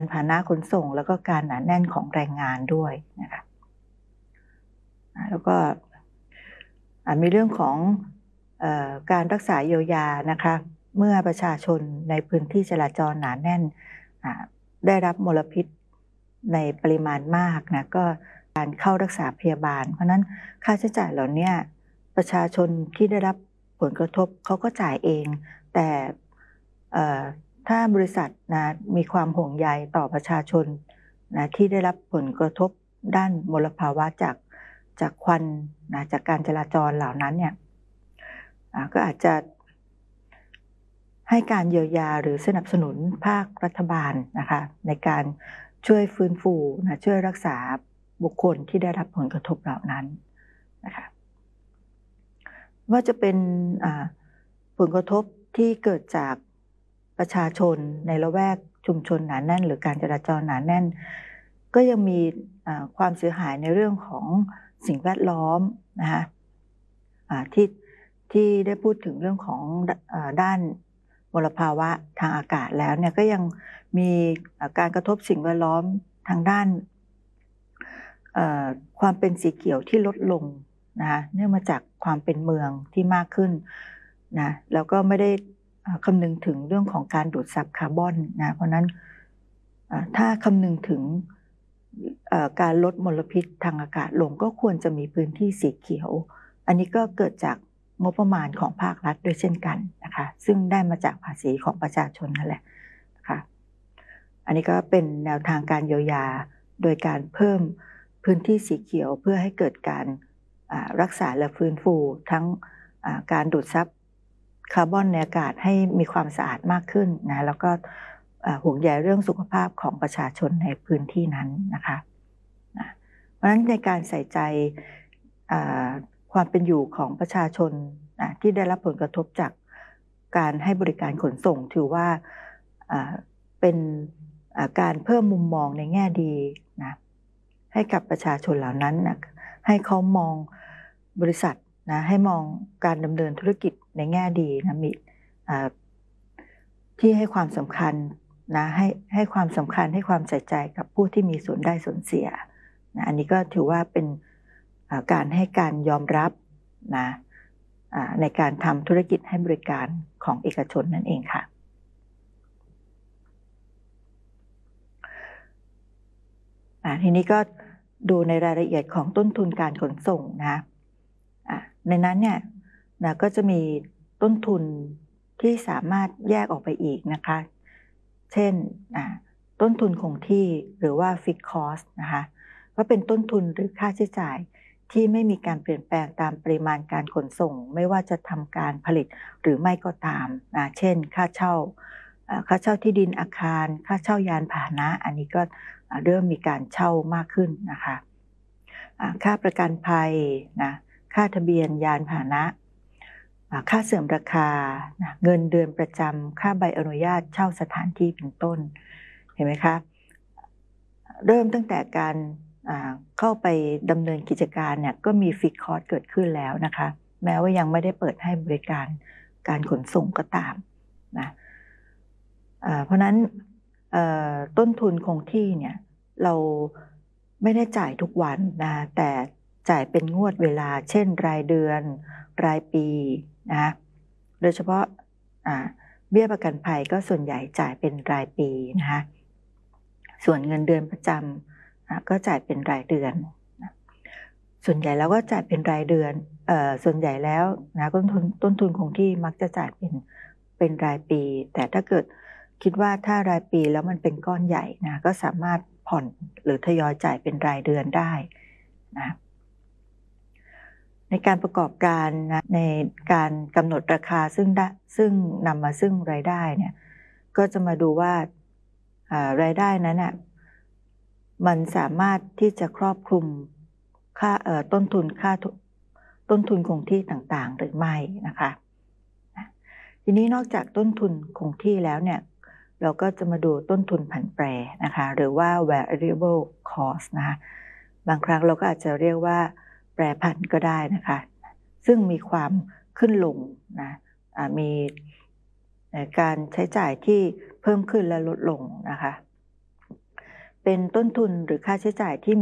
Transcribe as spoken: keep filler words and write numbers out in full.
พาหนะขนส่งแล้วก็การหนาแน่นของแรงงานด้วยนะคะแล้วก็มีเรื่องของเอ่อการรักษาเยียวยานะคะเมื่อประชาชนในพื้นที่จราจรหนาแน่นได้รับมลพิษในปริมาณมากนะก็การเข้ารักษาพยาบาลเพราะนั้นค่าใช้จ่ายเหล่านี้ประชาชนที่ได้รับผลกระทบเขาก็จ่ายเองแต่ถ้าบริษัทนะมีความห่วงใยต่อประชาชนนะที่ได้รับผลกระทบด้านมลภาวะจากจากควันนะจากการจราจรเหล่านั้นเนี่ยก็อาจจะให้การเยียวยาหรือสนับสนุนภาครัฐบาลนะคะในการช่วยฟื้นฟูนะช่วยรักษาบุคคลที่ได้รับผลกระทบเหล่านั้นนะคะว่าจะเป็นผลกระทบที่เกิดจากประชาชนในละแวกชุมชนหนาแน่นหรือการจราจรหนาแน่นก็ยังมีความเสียหายในเรื่องของสิ่งแวดล้อมนะคะที่ที่ได้พูดถึงเรื่องของด้านมลภาวะทางอากาศแล้วเนี่ยก็ยังมีการกระทบสิ่งแวดล้อมทางด้านความเป็นสีเขียวที่ลดลงนะคะเนื่องมาจากความเป็นเมืองที่มากขึ้นนะแล้วก็ไม่ได้คำนึงถึงเรื่องของการดูดซับคาร์บอนนะเพราะนั้นถ้าคำนึงถึงการลดมลพิษทางอากาศลงก็ควรจะมีพื้นที่สีเขียวอันนี้ก็เกิดจากงบประมาณของภาครัฐด้วยเช่นกันนะคะซึ่งได้มาจากภาษีของประชาชนนั่นแหละนะคะอันนี้ก็เป็นแนวทางการเยียวยาโดยการเพิ่มพื้นที่สีเขียวเพื่อให้เกิดการรักษาและฟื้นฟูทั้งการดูดซับคาร์บอนในอากาศให้มีความสะอาดมากขึ้นนะแล้วก็ห่วงใยเรื่องสุขภาพของประชาชนในพื้นที่นั้นนะคะเพราะฉะนั้นในการใส่ใจความเป็นอยู่ของประชาชนที่ได้รับผลกระทบจากการให้บริการขนส่งถือว่าเป็นการเพิ่มมุมมองในแง่ดีนะให้กับประชาชนเหล่านั้นนะให้เขามองบริษัทนะให้มองการดำเนินธุรกิจในแง่ดีนะมีที่ให้ความสำคัญนะให้ให้ความสำคัญให้ความใส่ใจกับผู้ที่มีส่วนได้ส่วนเสียนะอันนี้ก็ถือว่าเป็นการให้การยอมรับนะในการทำธุรกิจให้บริการของเอกชนนั่นเองค่ะทีนี้ก็ดูในรายละเอียดของต้นทุนการขนส่งนะในนั้นเนี่ยนะก็จะมีต้นทุนที่สามารถแยกออกไปอีกนะคะเช่นต้นทุนคงที่หรือว่า fixed cost นะคะว่าเป็นต้นทุนหรือค่าใช้จ่ายที่ไม่มีการเปลี่ยนแปลงตามปริมาณการขนส่งไม่ว่าจะทำการผลิตหรือไม่ก็ตามนะเช่นค่าเช่าค่าเช่าที่ดินอาคารค่าเช่ายานพาหนะอันนี้ก็เริ่มมีการเช่ามากขึ้นนะคะค่าประกันภัยนะค่าทะเบียนยานพาหนะค่าเสื่อมราคาเงินเดือนประจำค่าใบอนุญาตเช่าสถานที่เป็นต้นเห็นไหมคะเริ่มตั้งแต่การเข้าไปดำเนินกิจการเนี่ยก็มีฟิกคอร์สเกิดขึ้นแล้วนะคะแม้ว่ายังไม่ได้เปิดให้บริการการขนส่งก็ตามนะเพราะนั้นต้นทุนคงที่เนี่ยเราไม่ได้จ่ายทุกวันนะแต่จ่ายเป็นงวดเวลาเช่นรายเดือนรายปีนะโดยเฉพาะเบี้ยประกันภัยก็ส่วนใหญ่จ่ายเป็นรายปีนะคะส่วนเงินเดือนประจำก็จ่ายเป็นรายเดือนส่วนใหญ่แล้วก็จ่ายเป็นรายเดือนส่วนใหญ่แล้วนะต้นทุนต้นทุนคงที่มักจะจ่ายเป็นเป็นรายปีแต่ถ้าเกิดคิดว่าถ้ารายปีแล้วมันเป็นก้อนใหญ่นะก็สามารถผ่อนหรือทยอยจ่ายเป็นรายเดือนได้นะในการประกอบการนะในการกำหนดราคาซึ่งซึ่งนำมาซึ่งรายได้เนี่ยก็จะมาดูว่ารายได้นั้นน่ะมันสามารถที่จะครอบคลุมค่าต้นทุนค่าต้นทุนคงที่ต่างๆหรือไม่นะคะทีนี้นอกจากต้นทุนคงที่แล้วเนี่ยเราก็จะมาดูต้นทุนผันแปรนะคะหรือว่า variable cost นะคะบางครั้งเราก็อาจจะเรียกว่าแปรผันก็ได้นะคะซึ่งมีความขึ้นลงนะมีการใช้จ่ายที่เพิ่มขึ้นและลดลงนะคะเป็นต้นทุนหรือค่าใช้จ่ายที่